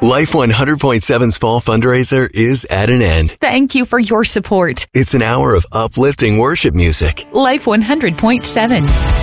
Life 100.7's fall fundraiser is at an end. Thank you for your support. It's an hour of uplifting worship music. Life 100.7.